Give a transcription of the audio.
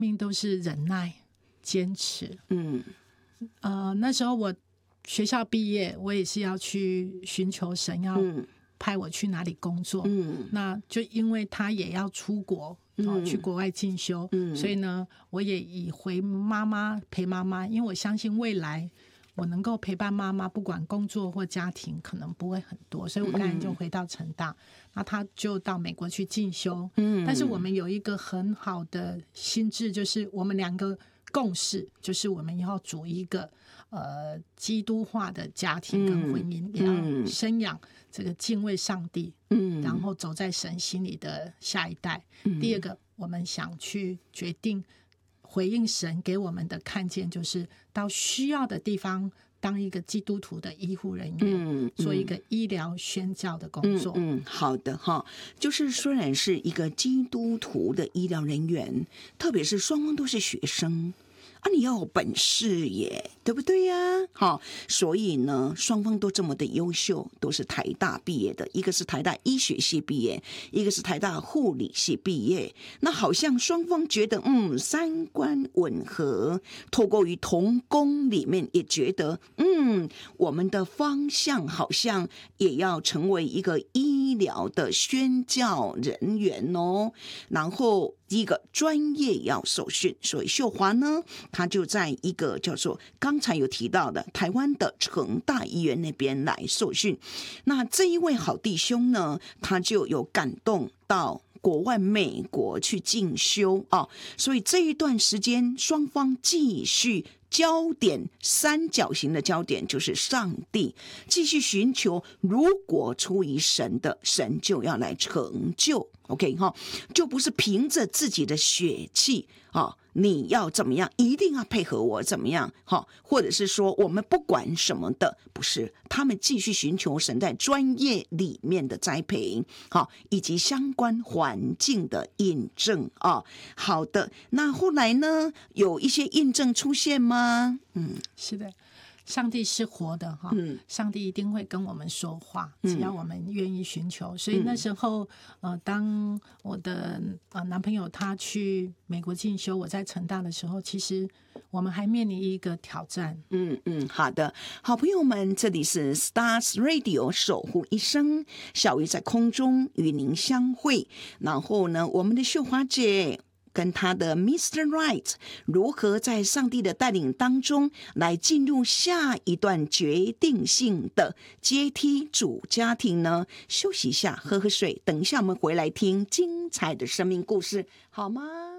命都是忍耐、坚持。那时候我学校毕业，我也是要去寻求神要派我去哪里工作。那就因为他也要出国，去国外进修，所以呢，我也以陪妈妈，因为我相信未来我能够陪伴妈妈，不管工作或家庭可能不会很多，所以我刚才就回到成大，那他就到美国去进修。但是我们有一个很好的心智，就是我们两个共识，就是我们要组一个基督化的家庭跟婚姻，也要生养这个敬畏上帝，然后走在神心里的下一代。第二个，我们想去决定回应神给我们的看见，就是到需要的地方当一个基督徒的医护人员，做一个医疗宣教的工作。 好的哈，就是虽然是一个基督徒的医疗人员，特别是双方都是学生啊，你要有本事耶，对不对呀？好，所以呢，双方都这么的优秀，都是台大毕业的，一个是台大医学系毕业，一个是台大护理系毕业。那好像双方觉得三观吻合，透过于同工里面也觉得我们的方向好像也要成为一个医疗的宣教人员哦。然后第一个专业要受训，所以秀华呢，他就在一个叫做刚才有提到的台湾的成大医院那边来受训。那这一位好弟兄呢，他就有感动到国外美国去进修啊，所以这一段时间双方继续焦点，三角形的焦点就是上帝，继续寻求，如果出于神的，神就要来成就。OK 哈，就不是凭着自己的血气啊，你要怎么样，一定要配合我怎么样哈，或者是说我们不管什么的，不是，他们继续寻求神在专业里面的栽培，好，以及相关环境的印证啊。好的，那后来呢，有一些印证出现吗？ 是的。上帝是活的哈，上帝一定会跟我们说话，只要我们愿意寻求。所以那时候，当我的男朋友他去美国进修，我在成大的时候，其实我们还面临一个挑战。 好的，好朋友们，这里是 Stars Radio 守护一生，小鱼在空中与您相会。然后呢，我们的秀华姐跟他的 Mr. Right 如何在上帝的带领当中来进入下一段决定性的阶梯主家庭呢？休息一下，喝喝水，等一下我们回来听精彩的生命故事，好吗？